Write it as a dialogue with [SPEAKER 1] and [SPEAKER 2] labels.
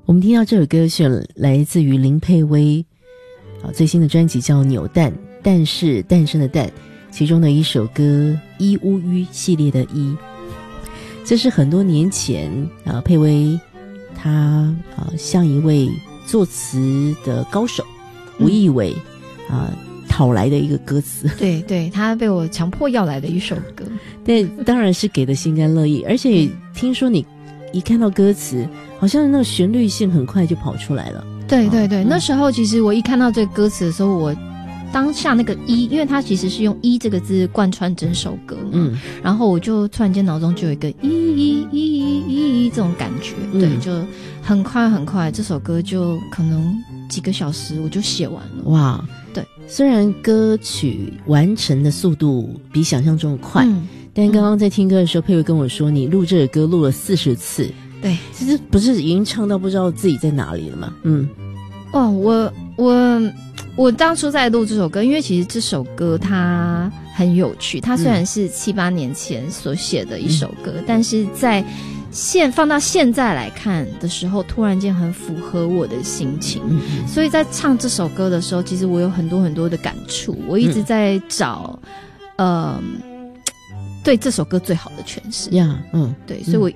[SPEAKER 1] 我们听到这首歌是来自于林佩薇最新的专辑叫《扭蛋》，蛋是诞生的蛋，其中的一首歌一乌鱼系列的一，这是很多年前佩薇她像一位作词的高手吴义伟讨来的一个歌词。
[SPEAKER 2] 对对，他被我强迫要来的一首歌。
[SPEAKER 1] 对，当然是给的心甘乐意，而且听说你一看到歌词好像那个旋律性很快就跑出来了。
[SPEAKER 2] 对对对，那时候其实我一看到这个歌词的时候，我当下那个一，因为它其实是用一这个字贯穿整首歌嘛，然后我就突然间脑中就有一个一这种感觉，对，就很快很快，这首歌就可能几个小时我就写完了。哇，对，
[SPEAKER 1] 虽然歌曲完成的速度比想象中快，但刚刚在听歌的时候，佩薇跟我说，你录这个歌录了40次。
[SPEAKER 2] 对，
[SPEAKER 1] 其实不是已经唱到不知道自己在哪里了吗？
[SPEAKER 2] 我当初在录这首歌，因为其实这首歌它很有趣，它虽然是7、8年前所写的一首歌，但是在放到现在来看的时候，突然间很符合我的心情，所以在唱这首歌的时候，其实我有很多很多的感触，我一直在找对这首歌最好的诠释。对，所以我